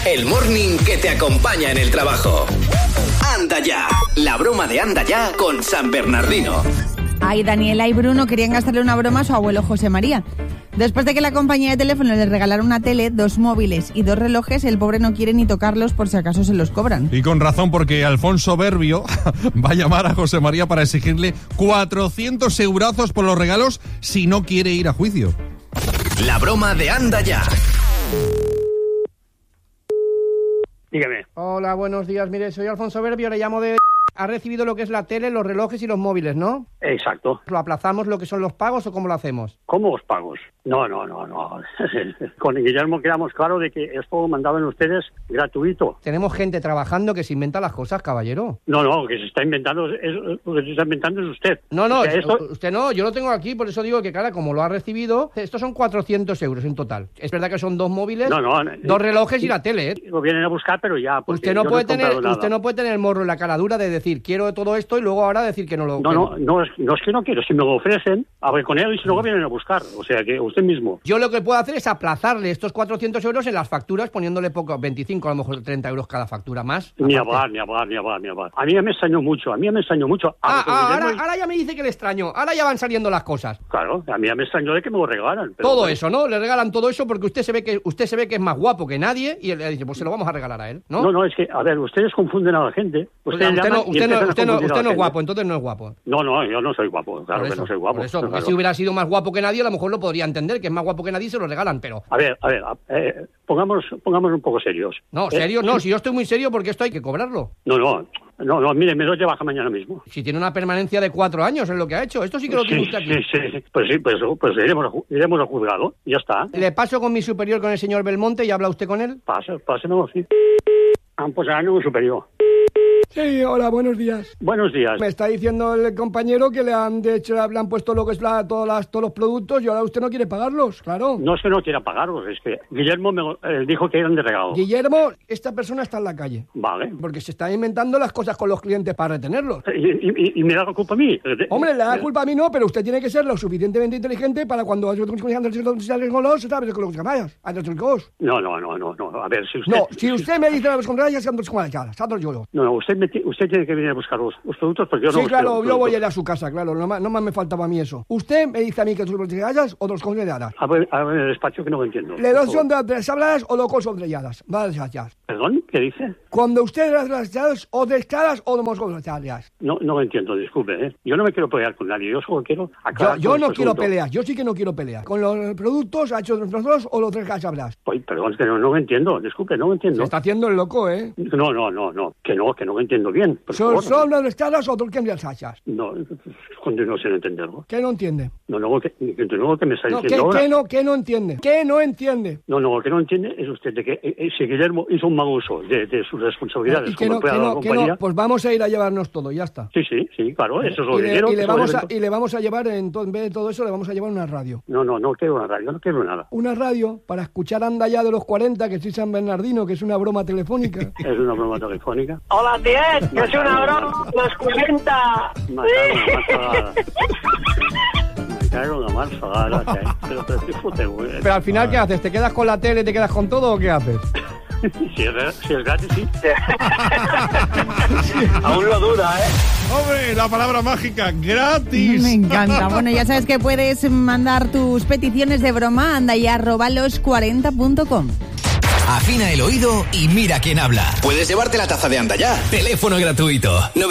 el morning que te acompaña en el trabajo. Anda ya, la broma de Anda Ya con San Bernardino. Ay, Daniela y Bruno querían gastarle una broma a su abuelo José María. Después de que la compañía de teléfono les regalara una tele, 2 móviles y 2 relojes, el pobre no quiere ni tocarlos por si acaso se los cobran. Y con razón, porque Alfonso Berbio va a llamar a José María para exigirle 400 eurazos por los regalos si no quiere ir a juicio. La broma de Anda Ya. Dígame. Hola, buenos días. Mire, soy Alfonso Berbio, le llamo de... Ha recibido lo que es la tele, los relojes y los móviles, ¿no? Exacto. ¿Lo aplazamos lo que son los pagos o cómo lo hacemos? ¿Cómo os pagos? No. Con Guillermo quedamos claro de que esto lo mandaban ustedes gratuito. Tenemos gente trabajando que se inventa las cosas, caballero. No, que se está inventando, lo que se está inventando es usted. No, O sea, esto... usted no, yo lo tengo aquí, por eso digo que, claro, como lo ha recibido, estos son 400 euros en total. Es verdad que son 2 móviles, 2 relojes y la tele, ¿eh? Lo vienen a buscar, pero ya... Usted no puede tener el morro en la cara dura de decir, quiero todo esto y luego ahora decir que no lo... No es que no quiero. Si me lo ofrecen, hablé con él y si luego vienen a buscar. O sea, que usted mismo. Yo lo que puedo hacer es aplazarle estos 400 euros en las facturas, poniéndole poco, 25, a lo mejor 30 euros cada factura más. Ni hablar. A mí me extrañó mucho. Ahora ya me dice que le extraño. Ahora ya van saliendo las cosas. Claro, a mí me extrañó de que me lo regalaran. Pero todo eso, ¿no? Le regalan todo eso porque usted se ve que es más guapo que nadie y él le dice, pues se lo vamos a regalar a él, ¿no? No, es que, a ver, ustedes confunden a la gente. Usted no es guapo, entonces no es guapo. No, yo no soy guapo, claro que no soy guapo. Por eso, claro. Si hubiera sido más guapo que nadie, a lo mejor lo podría entender, que es más guapo que nadie y se lo regalan, pero... A ver, pongamos un poco serios. No, serio, no, si yo estoy muy serio porque esto hay que cobrarlo. No, mire, me lo lleva mañana mismo. Si tiene una permanencia de 4 años es lo que ha hecho, esto sí que lo tiene usted aquí. Sí, pues iremos al juzgado, ya está. Le paso con mi superior, con el señor Belmonte, y habla usted con él. Pásemelo, sí. Pues ahora no, superior. Sí, hola, buenos días. Buenos días. Me está diciendo el compañero que le han puesto lo que es todos los productos y ahora usted no quiere pagarlos, claro. No es que no quiera pagarlos, es que Guillermo me dijo que eran de regalo. Guillermo, esta persona está en la calle. Vale. Porque se está inventando las cosas con los clientes para retenerlos. ¿Y me da la culpa a mí? Hombre, le da culpa a mí no, pero usted tiene que ser lo suficientemente inteligente para cuando... No, a ver, si usted... No, si usted me dice las contrarias, usted tiene que venir a buscar los productos porque yo no... Sí, claro, yo voy a ir a su casa, claro, no más me faltaba a mí eso. Usted me dice a mí que tú lo hayas o dos consideradas. A ver, en el despacho que no lo entiendo. ¿Le dos son de tres habladas o dos son estrelladas? Vale, ya. ¿Perdón? ¿Qué dice? Cuando usted las estrelladas o tres caras o dos estrelladas. No lo entiendo, disculpe, ¿eh? Yo no me quiero pelear con nadie, yo solo quiero aclarar. Yo no quiero pelear, yo sí que no quiero pelear. ¿Con los productos ha hecho los dos o los tres caras hablas? Perdón, es que no lo entiendo, disculpe, no lo entiendo. Se está haciendo el loco, ¿eh? No, que no lo entiendo bien. ¿Son las caras o tú las hachas? No, continúo sin entenderlo. ¿Qué no entiende? No, que me está diciendo ahora. ¿Qué no entiende? ¿Qué no entiende? No, lo que no entiende es usted de que si Guillermo hizo un mal uso de sus responsabilidades y que como empleado de la compañía... Pues vamos a ir a llevarnos todo, ya está. Sí, claro, eso es lo que quiero. Y le vamos a llevar, en vez de todo eso, le vamos a llevar una radio. No quiero una radio, no quiero nada. Una radio para escuchar Anda Ya de los 40, que soy San Bernardino, que es una broma telefónica. Es una broma telefónica. Hola, tías, que es una broma, los 40. Pero al final, ¿qué haces? ¿Te quedas con la tele, te quedas con todo o qué haces? Si es gratis, sí. Aún lo duda, ¿eh? Hombre, la palabra mágica, gratis. Me encanta. Bueno, ya sabes que puedes mandar tus peticiones de broma a andaya@los40.com. Afina el oído y mira quién habla. Puedes llevarte la taza de Anda Ya. Teléfono gratuito.